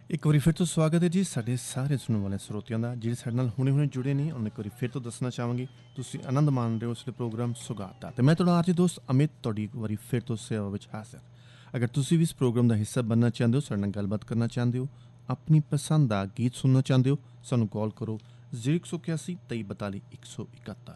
ਇੱਕ ਵਾਰੀ ਫਿਰ ਤੋਂ ਸਵਾਗਤ ਹੈ ਜੀ ਸਾਡੇ ਸਾਰੇ ਸੁਣਨ ਵਾਲੇ ਸਰੋਤਿਆਂ ਦਾ ਜਿਹੜੇ ਸਾਡੇ ਨਾਲ ਹੁਣੇ ਜੁੜੇ ਨੇ। ਉਹਨਾਂ ਇੱਕ ਵਾਰੀ ਫਿਰ ਤੋਂ ਦੱਸਣਾ ਚਾਹਾਂਗੇ ਤੁਸੀਂ ਆਨੰਦ ਮਾਣ ਰਹੇ ਹੋ ਉਸ ਦੇ ਪ੍ਰੋਗਰਾਮ ਸੁਗਾਤ ਦਾ, ਤੇ ਮੈਂ ਤੁਹਾਡਾ ਆਰਜੀ ਦੋਸਤ ਅਮਿਤ ਤੁਹਾਡੀ ਇੱਕ ਵਾਰੀ ਫਿਰ ਤੋਂ ਸੇਵਾ ਵਿੱਚ ਹਾਜ਼ਰ। ਅਗਰ ਤੁਸੀਂ ਵੀ ਇਸ ਪ੍ਰੋਗਰਾਮ ਦਾ ਹਿੱਸਾ ਬਣਨਾ ਚਾਹੁੰਦੇ ਹੋ, ਸਾਡੇ ਨਾਲ ਗੱਲਬਾਤ ਕਰਨਾ ਚਾਹੁੰਦੇ ਹੋ, ਆਪਣੀ ਪਸੰਦ ਦਾ ਗੀਤ ਸੁਣਨਾ ਚਾਹੁੰਦੇ ਹੋ, ਸਾਨੂੰ ਕਾਲ ਕਰੋ 0181 2342 171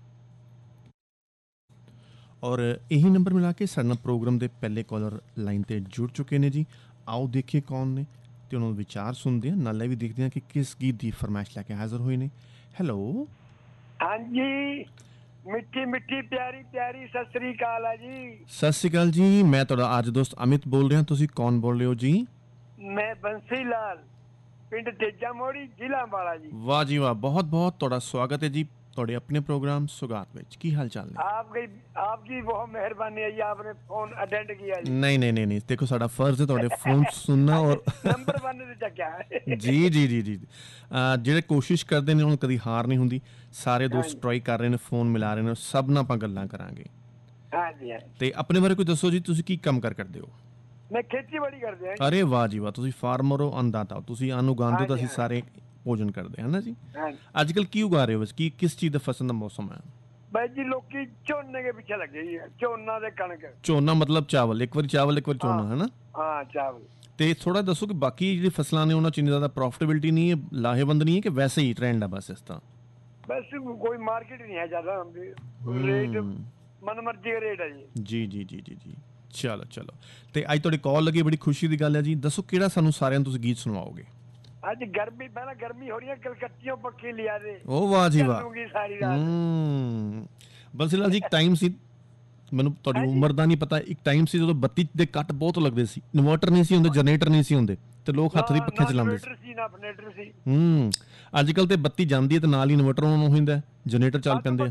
ਔਰ ਇਹੀ ਨੰਬਰ ਮਿਲਾ ਕੇ ਸਾਡੇ ਨਾਲ ਪ੍ਰੋਗਰਾਮ ਦੇ ਪਹਿਲੇ ਕਾਲਰ ਲਾਈਨ 'ਤੇ ਜੁੜ ਚੁੱਕੇ ਨੇ ਜੀ। ਆਓ ਦੇਖੀਏ ਕੌਣ ਨੇ ਤੇ ਉਹਨਾਂ ਦੇ ਵਿਚਾਰ ਸੁਣਦੇ ਹਾਂ, ਨਾਲੇ ਵੀ ਦੇਖਦੇ ਹਾਂ ਕਿ ਕਿਸ ਗੀਤ ਦੀ ਫਰਮਾਇਸ਼ ਲੈ ਕੇ ਹਾਜ਼ਰ ਹੋਏ ਨੇ। ਹੈਲੋ, ਹਾਂਜੀ, ਮਿੱਠੀ ਮਿੱਠੀ ਪਿਆਰੀ ਪਿਆਰੀ ਸਤਿ ਸ੍ਰੀ ਅਕਾਲ ਆ ਜੀ। ਸਤਿ ਸ਼੍ਰੀ ਅਕਾਲ ਜੀ, ਮੈਂ ਤੁਹਾਡਾ ਆਰਜੀ ਦੋਸਤ ਅਮਿਤ ਬੋਲ ਰਿਹਾ। ਤੁਸੀਂ ਕੌਣ ਬੋਲ ਰਹੇ ਹੋ ਜੀ? ਮੈਂ ਬੰਸੀ ਲਾਲ, ਪਿੰਡ ਤੇਜਾ ਮੋੜੀ, ਜ਼ਿਲ੍ਹਾ ਅੰਬਾਲਾ ਜੀ। ਵਾਹ ਜੀ ਵਾਹ, ਬਹੁਤ ਬਹੁਤ ਤੁਹਾਡਾ ਸਵਾਗਤ ਹੈ ਜੀ ਤੁਹਾਡੇ ਆਪਣੇ ਪ੍ਰੋਗਰਾਮ ਸੁਗਾਤ ਵਿੱਚ। ਕੀ ਹਾਲ ਚਾਲ ਨੇ? आपकी बहुत मेहरबानी है जी, आपने फोन अटेंड किया जी। नहीं, देखो साਡਾ ਫਰਜ਼ ਹੈ ਤੁਹਾਡੇ ਫੋਨ ਸੁਣਨਾ ਔਰ ਨੰਬਰ 1 ਤੇ ਚੱਕਿਆ ਜੀ ਜਿਹੜੇ ਕੋਸ਼ਿਸ਼ ਕਰਦੇ ਨੇ ਉਹਨਾਂ ਕਦੀ ਹਾਰ ਨਹੀਂ ਹੁੰਦੀ। ਸਾਰੇ ਦੋਸਤ ਟਰਾਈ ਕਰ ਰਹੇ ਨੇ, ਫੋਨ ਮਿਲਾ ਰਹੇ ਨੇ, ਸਭ ਨਾਲ ਆਪਾਂ ਗੱਲਾਂ ਕਰਾਂਗੇ। ਹਾਂਜੀ ਤੇ ਆਪਣੇ ਬਾਰੇ ਕੋਈ ਦੱਸੋ ਜੀ, ਤੁਸੀਂ ਕੀ ਕੰਮ ਕਰਦੇ ਹੋ? ਮੈਂ ਖੇਤੀਬਾੜੀ ਕਰਦੇ ਹਾਂ। ਅਰੇ ਵਾਹ ਜੀ ਵਾਹ, ਤੁਸੀਂ ਫਾਰਮਰ ਹੋ, ਅੰਨਦਾਤਾ ਹੋ, ਤੁਸੀਂ ਅੰਨ ਉਗਾਉਂਦੇ ਹੋ ਤਾਂ ਅਸੀਂ ਸਾਰੇ ਭੋਜਨ ਕਰਦੇ ਹਾਂ ਨਾ ਜੀ। ਅੱਜ ਕੱਲ ਕੀ ਉਗਾ ਰਹੇ ਹੋ? ਕੀ ਕਿਸ ਚੀਜ਼ ਦਾ ਫਸਲ ਦਾ ਮੌਸਮ ਹੈ? भाई जी लोकी ਝੋਨੇ के पीछे लगे ही है, ਝੋਨਾ ਤੇ ਕਣਕ। ਝੋਨਾ ਮਤਲਬ ਚਾਵਲ, ਇੱਕ ਵਾਰੀ ਚਾਵਲ ਇੱਕ ਵਾਰੀ ਝੋਨਾ, ਹੈ ਨਾ? ਹਾਂ ਚਾਵਲ। ਤੇ ਥੋੜਾ ਦੱਸੋ ਕਿ ਬਾਕੀ ਜਿਹੜੀ ਫਸਲਾਂ ਨੇ ਉਹਨਾਂ ਚ ਇੰਨੀ ਜ਼ਿਆਦਾ ਪ੍ਰੋਫਿਟੇਬਿਲਿਟੀ ਨਹੀਂ ਹੈ, ਲਾਹੇਵੰਦ ਨਹੀਂ ਹੈ, ਕਿ ਵੈਸੇ ਹੀ ਟ੍ਰੈਂਡ ਹੈ ਬਸ ਇਸ ਤਰ੍ਹਾਂ? बस कोई मार्केट नहीं है ज्यादा, रेट मन मर्जी का रेट है ਜੀ। ਚਲੋ ਤੇ ਅੱਜ ਤੁਹਾਡੀ ਕਾਲ ਲੱਗੀ, ਬੜੀ ਖੁਸ਼ੀ ਦੀ ਗੱਲ ਹੈ ਜੀ। ਦੱਸੋ ਕਿਹੜਾ ਸਾਨੂੰ ਸਾਰਿਆਂ ਨੂੰ ਤੁਸੀਂ ਗੀਤ ਸੁਣਵਾਓਗੇ? ਅੱਜ ਗਰਮੀ ਪਹਿਲਾਂ ਗਰਮੀ ਹੋ ਰਹੀ ਹੈ, ਕਲਕੱਤੀਓਂ ਪੱਖੀ ਲਿਆ ਦੇ। ਉਹ ਵਾਹ ਜੀ ਵਾਹ, ਸਾਰੀ ਰਾਤ। ਬੰਸੀ ਲਾਲ ਜੀ, ਇੱਕ ਟਾਈਮ ਸੀ, ਮੈਨੂੰ ਤੁਹਾਡੀ ਉਮਰ ਦਾ ਨਹੀਂ ਪਤਾ, ਇੱਕ ਟਾਈਮ ਸੀ ਜਦੋਂ ਬੱਤੀ ਦੇ ਕੱਟ ਬਹੁਤ ਲੱਗਦੇ ਸੀ, ਇਨਵਰਟਰ ਨਹੀਂ ਸੀ ਹੁੰਦੇ, ਜਨਰੇਟਰ ਨਹੀਂ ਸੀ ਹੁੰਦੇ, ਤੇ ਲੋਕ ਹੱਥ ਦੀ ਪੱਖੇ ਚਲਾਉਂਦੇ ਸੀ। ਅੱਜ ਕੱਲ ਤੇ ਬੱਤੀ ਜਾਂਦੀ ਹੈ ਤੇ ਨਾਲ ਹੀ ਇਨਵਰਟਰ ਆਨ ਹੋ ਜਾਂਦਾ, ਜਨਰੇਟਰ ਚੱਲ ਪੈਂਦੇ।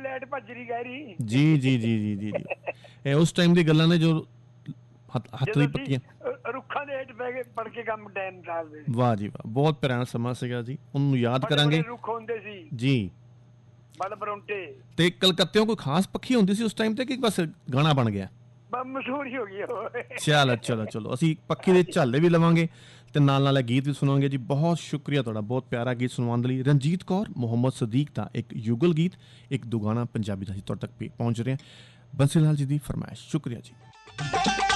ਜੀ ਇਹ ਉਸ ਟਾਈਮ ਦੀ ਗੱਲਾਂ ਨੇ ਜੋ ਹੱਥ ਦੀ ਪੱਕੀਆਂ ਰੁੱਖਾਂ ਦੇ ਹੇਠ ਬਹਿ ਕੇ ਪੜ ਕੇ ਕੰਮ ਟਾਈਮ ਨਿਕਾਲਦੇ। ਵਾਹ ਜੀ ਵਾਹ, ਬਹੁਤ ਪੁਰਾਣਾ ਸਮਾਂ ਸੀਗਾ ਜੀ, ਉਹਨੂੰ ਯਾਦ ਕਰਾਂਗੇ। ਰੁੱਖ ਹੁੰਦੇ ਸੀ ਜੀ, ਬੜ ਬਰੌਂਟੇ। ਤੇ ਕਲਕੱਤਿਓਂ ਕੋਈ ਖਾਸ ਪੱਖੀ ਹੁੰਦੀ ਸੀ ਉਸ ਟਾਈਮ ਤੇ, ਕਿ ਬਸ ਗਾਣਾ ਬਣ ਗਿਆ? ਮਸ਼ਹੂਰ ਹੀ ਹੋ ਗਈ ਚਲੋ ਅਸੀਂ ਪੱਖੀ ਦੇ ਝਾਲੇ ਵੀ ਲਵਾਂਗੇ ਤੇ ਨਾਲ ਗੀਤ ਵੀ ਸੁਣਾਂਗੇ ਜੀ। ਬਹੁਤ ਸ਼ੁਕਰੀਆ ਤੁਹਾਡਾ, ਬਹੁਤ ਪਿਆਰਾ ਗੀਤ ਸੁਣਵਾਉਣ ਲਈ। ਰਣਜੀਤ ਕੌਰ, ਮੁਹੰਮਦ ਸਦੀਕ ਦਾ ਇੱਕ ਯੁਗਲ ਗੀਤ, ਇੱਕ ਦੁਗਾਣਾ ਪੰਜਾਬੀ ਦਾ ਅਸੀਂ ਤੁਹਾਡੇ ਤੱਕ ਪਹੁੰਚ ਰਹੇ ਹਾਂ। ਬੰਸੀ ਲਾਲ ਜੀ ਦੀ ਫਰਮਾਇਸ਼। ਸ਼ੁਕਰੀਆ ਜੀ।